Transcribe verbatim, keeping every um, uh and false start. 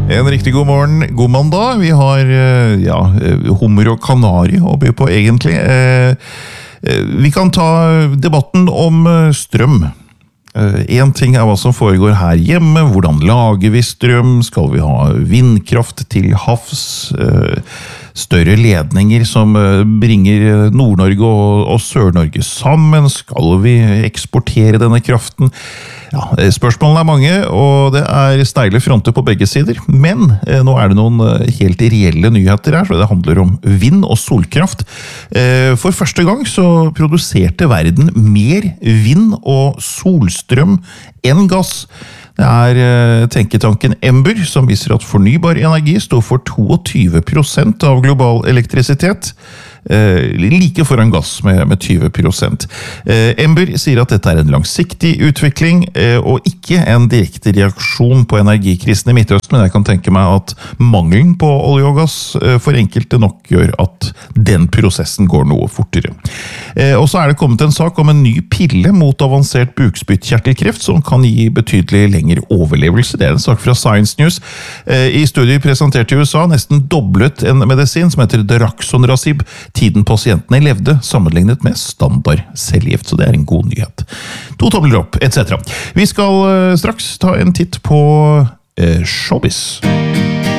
En riktig god morgen, god mandag. Vi har ja, hummer og kanari å by på egentlig. Vi kan ta debatten om strøm. En ting er hva som foregår her hjemme, hvordan lager vi strøm, skal vi ha vindkraft til havs, større ledninger som bringer Nord-Norge og Sør-Norge sammen, skal vi eksportere denne kraften? Ja, spørsmålene er mange, og det er steile fronter på begge sider, men nå er det noen helt reelle nyheter her, så det handler om vind- og solkraft. For første gang så produserte verden mer vind- og solstrøm enn gass. Det er tenketanken Ember som viser at fornybar energi står for tjueto prosent av global elektrisitet, like foran gass med, med tjue prosent. Ember sier at dette er en langsiktig utvikling og ikke en direkte reaksjon på energikrisen i Midtøsten, men jeg kan tenke meg at mangelen på olje og gass for enkelte nok gjør at den prosessen går noe fortere. Og så er det kommet en sak om en ny pille mot avansert bukspyttkjertelkreft som kan gi betydelig lengre overlevelse. Det er en sak fra Science News. I studier presentert i U S A nesten doblet en medisin som heter Daraxonrasib tiden pasientene levde sammenlignet med standard cellegift, så det er en god nyhet. To tomler opp, et cetera. Vi skal straks ta en titt på eh, showbiz.